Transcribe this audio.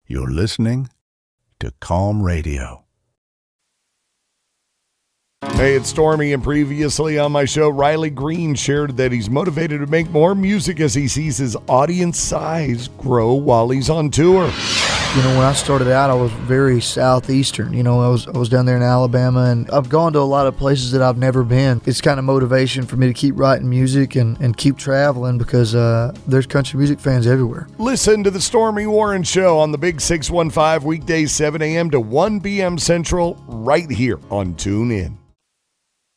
You're listening to Calm Radio. Hey, it's Stormy, and previously on my show, Riley Green shared that he's motivated to make more music as he sees his audience size grow while he's on tour. You know, when I started out, I was very southeastern. You know, I was down there in Alabama, and I've gone to a lot of places that I've never been. It's kind of motivation for me to keep writing music and keep traveling because there's country music fans everywhere. Listen to the Stormy Warren Show on the Big 615 weekdays 7 a.m. to 1 p.m. Central right here on TuneIn.